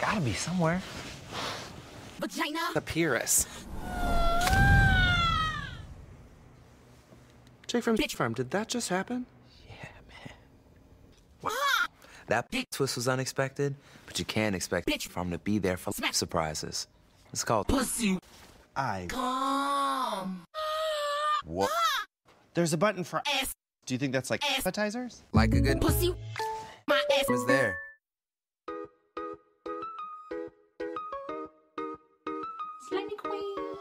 gotta be somewhere. Vagina. The Pyrrhus. Jake from Bitch Farm, did that just happen? Yeah, man. What? That twist was unexpected, but you can't expect Bitch Farm to be there for surprises. It's called Pussy. Come. What? There's a button for ass. Do you think that's like appetizers? like a good Pussy. My ass was there.